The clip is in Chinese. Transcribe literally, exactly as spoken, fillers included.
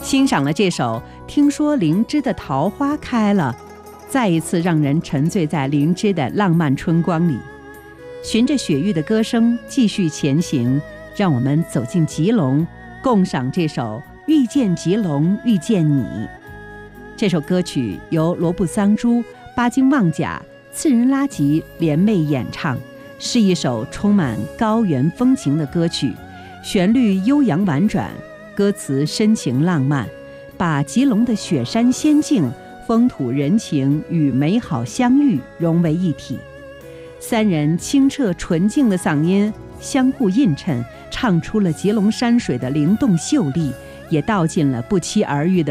欣赏了这首《听说灵芝的桃花开了》，再一次让人沉醉在灵芝的浪漫春光里。循着雪域的歌声继续前行，让我们走进吉隆，共赏这首《遇见吉隆，遇见你》。这首歌曲由罗布桑珠、巴金旺贾、次仁拉吉联袂演唱，是一首充满高原风情的歌曲，旋律悠扬婉转，歌词深情浪漫，把吉隆的雪山仙境、风土人情与美好相遇融为一体。三人清澈纯净的嗓音相互映衬，唱出了吉隆山水的灵动秀丽，也道尽了不期而遇的